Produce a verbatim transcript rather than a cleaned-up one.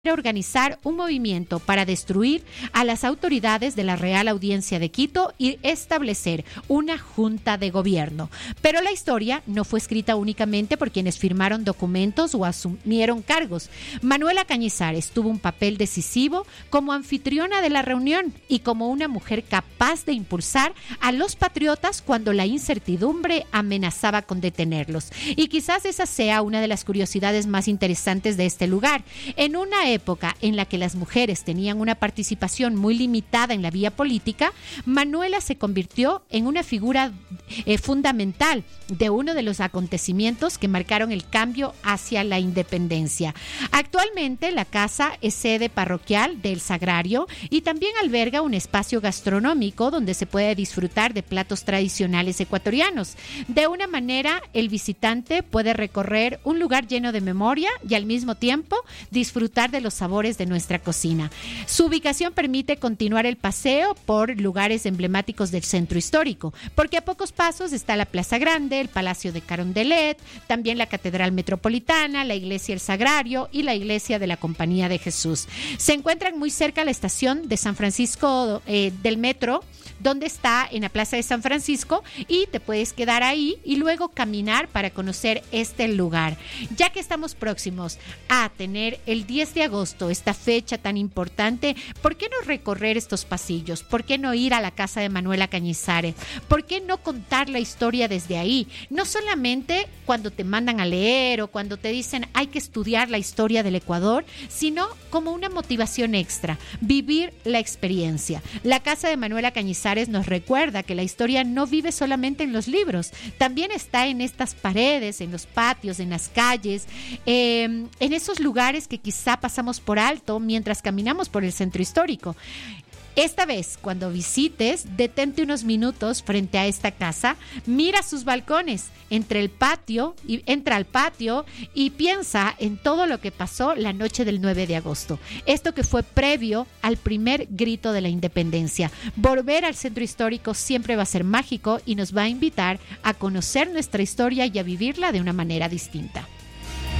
organizar un movimiento para destruir a las autoridades de la Real Audiencia de Quito y establecer una junta de gobierno. Pero la historia no fue escrita únicamente por quienes firmaron documentos o asumieron cargos. Manuela Cañizares tuvo un papel decisivo como anfitriona de la reunión y como una mujer capaz de impulsar a los patriotas cuando la incertidumbre amenazaba con detenerlos. Y quizás esa sea una de las curiosidades más interesantes de este lugar. En una época en la que las mujeres tenían una participación muy limitada en la vía política, Manuela se convirtió en una figura eh, fundamental de uno de los acontecimientos que marcaron el cambio hacia la independencia. Actualmente la casa es sede parroquial del Sagrario y también alberga un espacio gastronómico donde se puede disfrutar de platos tradicionales ecuatorianos. De una manera, el visitante puede recorrer un lugar lleno de memoria y al mismo tiempo disfrutar de los sabores de nuestra cocina. Su ubicación permite continuar el paseo por lugares emblemáticos del centro histórico, porque a pocos pasos está la Plaza Grande, el Palacio de Carondelet, también la Catedral Metropolitana, la Iglesia El Sagrario y la Iglesia de la Compañía de Jesús. Se encuentran muy cerca la estación de San Francisco eh, del metro, donde está en la Plaza de San Francisco, y te puedes quedar ahí y luego caminar para conocer este lugar. Ya que estamos próximos a tener el diez de agosto, esta fecha tan importante, ¿por qué no recorrer estos pasillos? ¿Por qué no ir a la casa de Manuela Cañizares? ¿Por qué no contar la historia desde ahí? No solamente cuando te mandan a leer o cuando te dicen hay que estudiar la historia del Ecuador, sino como una motivación extra, vivir la experiencia. La casa de Manuela Cañizares nos recuerda que la historia no vive solamente en los libros, también está en estas paredes, en los patios, en las calles, eh, en esos lugares que quizá pasamos por alto mientras caminamos por el centro histórico. Esta vez, cuando visites, detente unos minutos frente a esta casa, mira sus balcones, entre el patio, y entra al patio y piensa en todo lo que pasó la noche del nueve de agosto. Esto que fue previo al primer grito de la independencia. Volver al centro histórico siempre va a ser mágico y nos va a invitar a conocer nuestra historia y a vivirla de una manera distinta.